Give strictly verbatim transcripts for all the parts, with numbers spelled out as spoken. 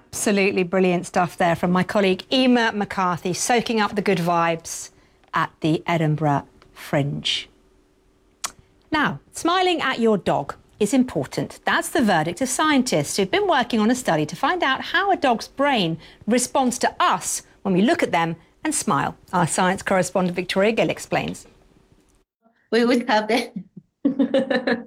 Absolutely brilliant stuff there from my colleague Emma McCarthy, soaking up the good vibes at the Edinburgh Fringe. Now, smiling at your dog is important. That's the verdict of scientists who've been working on a study to find out how a dog's brain responds to us when we look at them and smile. Our science correspondent Victoria Gill explains. We would have the...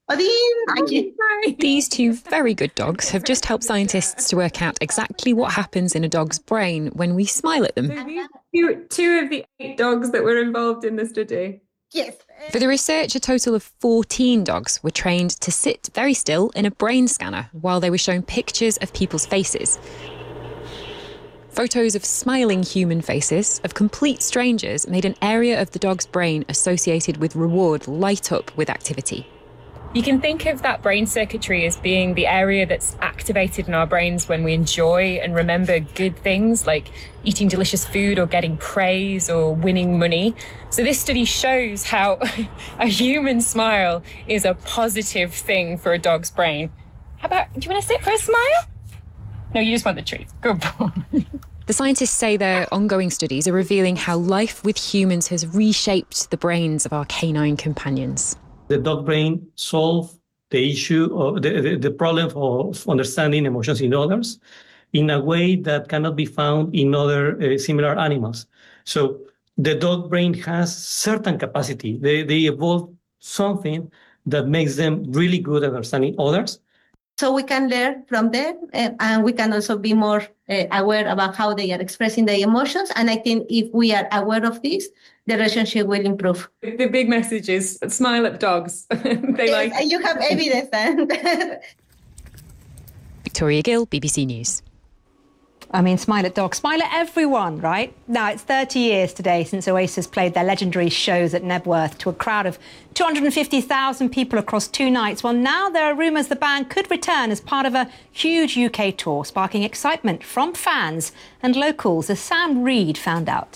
These two very good dogs have just helped scientists to work out exactly what happens in a dog's brain when we smile at them. So these two, two of the eight dogs that were involved in the study. Yes. For the research, a total of fourteen dogs were trained to sit very still in a brain scanner while they were shown pictures of people's faces. Photos of smiling human faces of complete strangers made an area of the dog's brain associated with reward light up with activity. You can think of that brain circuitry as being the area that's activated in our brains when we enjoy and remember good things like eating delicious food or getting praise or winning money. So this study shows how a human smile is a positive thing for a dog's brain. How about, do you want to sit for a smile? No, you just want the treat. Good boy. The scientists say their ongoing studies are revealing how life with humans has reshaped the brains of our canine companions. The dog brain solves the issue of the, the, the problem of understanding emotions in others in a way that cannot be found in other uh, similar animals. So the dog brain has certain capacity. They, they evolve something that makes them really good at understanding others. So we can learn from them, uh, and we can also be more uh, aware about how they are expressing their emotions. And I think if we are aware of this, the relationship will improve. The big message is smile at dogs. They yes, like. You have evidence. Then. Victoria Gill, B B C News. I mean, smile at dogs, smile at everyone, right? Now, it's thirty years today since Oasis played their legendary shows at Knebworth to a crowd of two hundred fifty thousand people across two nights. Well, now there are rumours the band could return as part of a huge U K tour, sparking excitement from fans and locals, as Sam Reed found out.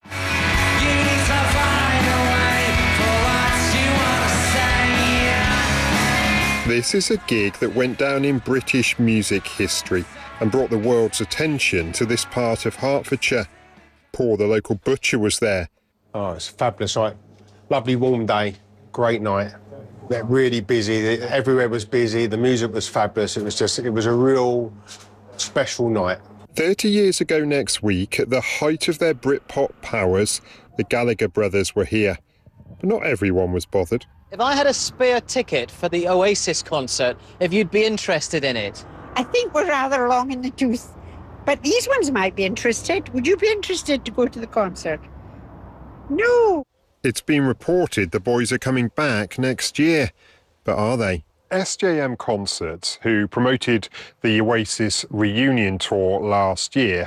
This is a gig that went down in British music history and brought the world's attention to this part of Hertfordshire. Paul, the local butcher, was there. Oh, it's a fabulous night. Lovely warm day, great night. They're really busy, everywhere was busy, the music was fabulous. It was just, it was a real special night. thirty years ago next week, at the height of their Britpop powers, the Gallagher brothers were here. But not everyone was bothered. If I had a spare ticket for the Oasis concert, if you'd be interested in it. I think we're rather long in the tooth, but these ones might be interested. Would you be interested to go to the concert? No. It's been reported the boys are coming back next year, but are they? S J M Concerts, who promoted the Oasis reunion tour last year,